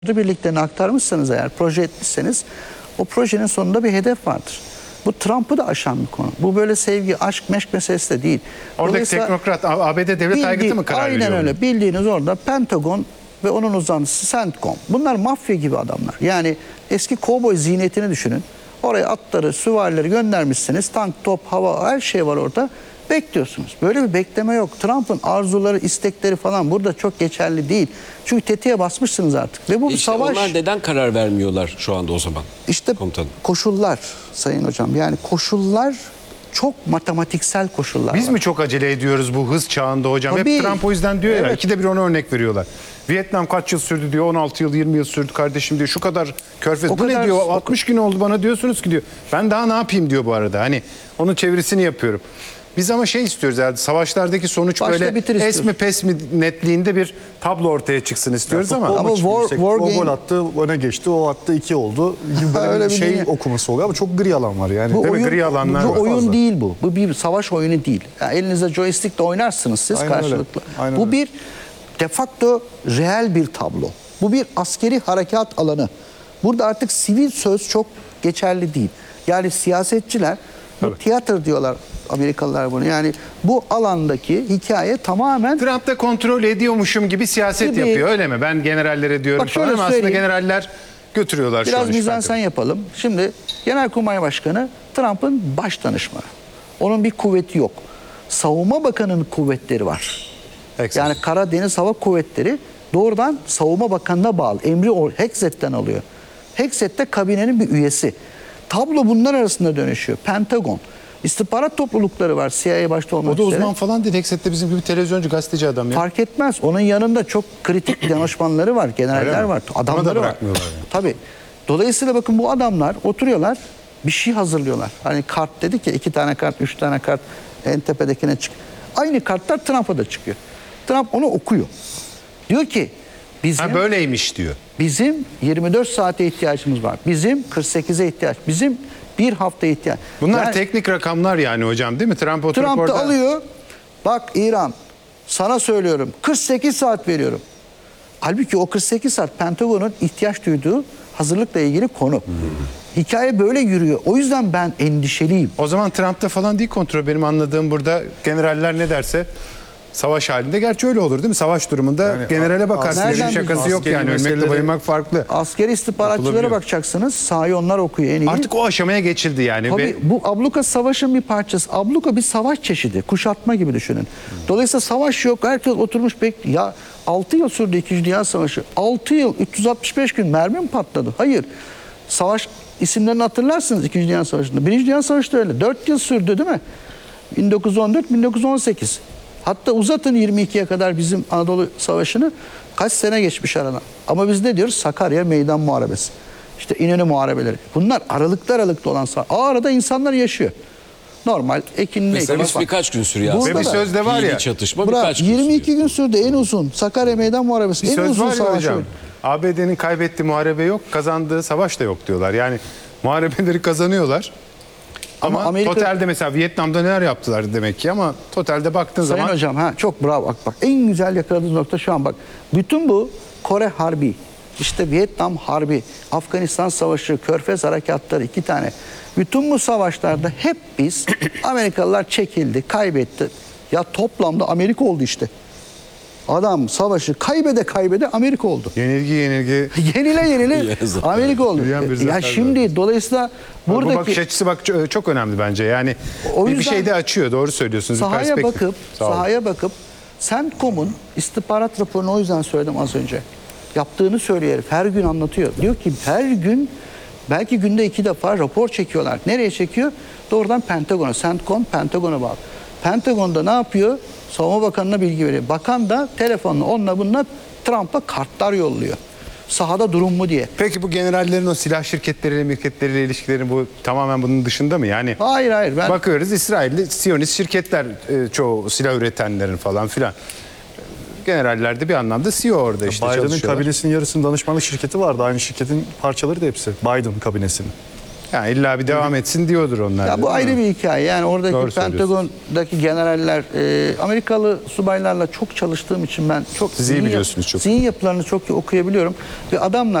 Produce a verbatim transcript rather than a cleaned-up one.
birliklerini aktarmışsanız eğer, proje etmişseniz o projenin sonunda bir hedef vardır. Bu Trump'ı da aşan bir konu. Bu böyle sevgi, aşk, meşk meselesi de değil. Oradaki teknokrat A B D devlet aygıtı mı karar veriyor? Aynen öyle. Bildiğiniz orada Pentagon ve onun uzantısı CENTCOM. Bunlar mafya gibi adamlar. Yani eski kovboy zihniyetini düşünün. Oraya atları, süvarileri göndermişsiniz. Tank, top, hava, her şey var orada. Bekliyorsunuz. Böyle bir bekleme yok. Trump'ın arzuları, istekleri falan burada çok geçerli değil. Çünkü tetiğe basmışsınız artık. Ve bu bir İşte savaş. onlar neden karar vermiyorlar şu anda o zaman? İşte komutanım. Koşullar Sayın Hocam. Yani koşullar çok matematiksel koşullar Biz var. mi çok acele ediyoruz bu hız çağında hocam? Tabii. Hep Trump o yüzden diyor ya, Evet. ikide bir ona örnek veriyorlar. Vietnam kaç yıl sürdü diyor, on altı yıl, yirmi yıl sürdü kardeşim diyor. Şu kadar körfez. O Bu kadar- ne diyor? altmış gün oldu bana diyorsunuz ki diyor. Ben daha ne yapayım diyor bu arada. Hani onun çevirisini yapıyorum. Biz ama şey istiyoruz yani savaşlardaki sonuç Başta böyle bitir es istiyoruz. mi pes mi netliğinde bir tablo ortaya çıksın istiyoruz ama. Ama Ama war- war, war o game- gol attı, öne geçti, o attı, iki oldu. Gibi böyle Öyle bir bir şey dünya- okuması oluyor ama çok gri alan var yani. Bu Değil mi? oyun, Gri alanlar bu var oyun fazla. değil bu. Bu bir savaş oyunu değil. Yani elinizde joystickle oynarsınız siz Aynen öyle. karşılıklı. Aynen bu öyle. bir de facto reel bir tablo. Bu bir askeri harekat alanı. Burada artık sivil söz çok geçerli değil. Yani siyasetçiler, bu tiyatro diyorlar Amerikalılar bunu. Yani bu alandaki hikaye tamamen Trump da kontrol ediyormuşum gibi siyaset Gibi. yapıyor öyle mi? Ben generallere diyorum Bak şöyle falan ama aslında söyleyeyim. generaller götürüyorlar şu biraz an. işi. mizansen yapalım. Şimdi Genelkurmay Başkanı Trump'ın baş danışmanı. Onun bir kuvveti yok. Savunma Bakanı'nın kuvvetleri var. Excellent. Yani Kara Deniz Hava Kuvvetleri doğrudan Savunma Bakanı'na bağlı. Emri o Hexet'ten alıyor. Hexet de kabinenin bir üyesi. Tablo bunlar arasında dönüşüyor. Pentagon. İstihbarat toplulukları var. C I A başta olmak O da üzere. uzman falan değil. Hexet'te bizim gibi televizyoncu, gazeteci adam ya. Fark etmez. Onun yanında çok kritik danışmanları var, Öyle generaller mi? var, Onu da adamları var. bırakmıyorlar yani. Tabii. Dolayısıyla bakın bu adamlar oturuyorlar, bir şey hazırlıyorlar. Hani kart dedik ya, iki tane kart, üç tane kart en tepedekine çık. Aynı kartlar Trump'a da çıkıyor. Trump onu okuyor. Diyor ki bizim Ha böyleymiş diyor. bizim yirmi dört saate ihtiyacımız var. Bizim kırk sekize ihtiyaç. Bizim bir hafta ihtiyaç. Bunlar Yani teknik rakamlar yani hocam değil mi? Trump oturup Trump da orada... alıyor. Bak İran, sana söylüyorum kırk sekiz saat veriyorum. Halbuki o kırk sekiz saat Pentagon'un ihtiyaç duyduğu hazırlıkla ilgili konu. Hikaye böyle yürüyor. O yüzden ben endişeliyim. O zaman Trump'ta falan değil kontrol. Benim anladığım burada generaller ne derse savaş halinde. Gerçi öyle olur değil mi? Savaş durumunda Yani generale bakarsın. nereden Hiçbir şakası yok askeri yani. Ölmekle meseleleri- bayılmak farklı. Askeri istihbaratçılara Yapılabiliyor. bakacaksınız. Sahayı onlar okuyor en iyi. Artık o aşamaya geçildi yani. Tabii Ve bu abluka savaşın bir parçası. Abluka bir savaş çeşidi. Kuşatma gibi düşünün. Dolayısıyla savaş yok. Herkes oturmuş bekliyor. Ya altı yıl sürdü İkinci Dünya Savaşı. altı yıl, üç yüz altmış beş gün mermi mi patladı? Hayır. Savaş isimlerini hatırlarsınız İkinci Dünya Savaşı'nda. Birinci Dünya Savaşı da öyle. dört yıl sürdü değil mi? bin dokuz yüz on dört bin dokuz yüz on sekiz. Hatta uzatın yirmi ikiye kadar bizim Anadolu Savaşı'nı. Kaç sene geçmiş aradan. Ama biz ne diyoruz? Sakarya Meydan Muharebesi. İşte İnönü Muharebeleri. Bunlar aralıklı aralıklı olan savaş. O arada insanlar yaşıyor. Normal ekinli Mesela ekini falan. birkaç gün sürüyor Burada aslında. bir söz de var ya. Fiili çatışma Bırak, birkaç gün yirmi iki sürüyor. gün sürdü en uzun. Sakarya Meydan Muharebesi. bir En söz uzun var ya savaş hocam. oydu. A B D'nin kaybettiği muharebe yok, kazandığı savaş da yok diyorlar. Yani muharebeleri kazanıyorlar. Ama, Ama Amerika- totalde mesela Vietnam'da neler yaptılar demek ki ama totalde baktığın Sayın zaman hocam ha çok bravo bak bak en güzel yakaladığınız nokta şu an bak. Bütün bu Kore Harbi, işte Vietnam Harbi, Afganistan Savaşı, Körfez Harekatları iki tane. Bütün bu savaşlarda hep biz Amerikalılar çekildi, kaybetti. Ya toplamda Amerika oldu işte. Adam savaşı kaybede kaybede Amerika oldu. yenilgi yenilgi. Yenile yenile Yazık. Amerika oldu. Yürüyen bir zafer Ya şimdi dolayısıyla Bu bakış buradaki açısı bak ço- çok önemli bence. Yani O bir, bir yüzden şey de açıyor. Doğru söylüyorsunuz. bir sahaya perspektif. bakıp Sağ olun. sahaya bakıp CENTCOM'un istihbarat raporunu o yüzden söyledim az önce. Yaptığını söylüyor herif. Her gün anlatıyor. Diyor ki her gün belki günde iki defa rapor çekiyorlar. Nereye çekiyor? Doğrudan Pentagon'a. CENTCOM Pentagon'a bağlı. Pentagon'da ne yapıyor? Savunma Bakanı'na bilgi veriyor. Bakan da telefonla onunla bununla Trump'a kartlar yolluyor. Sahada durum mu diye. Peki bu generallerin o silah şirketleriyle, mirketleriyle ilişkileri bu tamamen bunun dışında mı? Yani Hayır hayır. Ben bakıyoruz İsrail'de Siyonist şirketler e, çoğu silah üretenlerin falan filan. Generaller de bir anlamda C E O orada işte Biden'ın çalışıyorlar. kabinesinin yarısının danışmanlık şirketi vardı. Aynı şirketin parçaları da hepsi. Biden kabinesinin. Yani illa bir devam etsin diyordur onlar. Ya bu değil ayrı mi? bir hikaye. Yani oradaki Doğru söylüyorsun. Pentagon'daki generaller, e, Amerikalı subaylarla çok çalıştığım için ben çok Siz iyi zihin yap- biliyorsunuz çok. zihin yapılarını çok iyi okuyabiliyorum. Ve adamlar